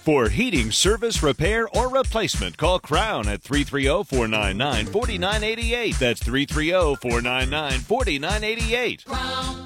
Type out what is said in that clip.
For heating service, repair, or replacement, call Crown at 330-499-4988. That's 330-499-4988.